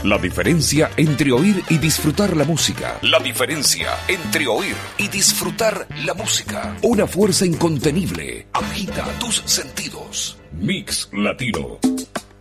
La diferencia entre oír y disfrutar la música. La diferencia entre oír y disfrutar la música. Una fuerza incontenible agita tus sentidos. Mix Latino.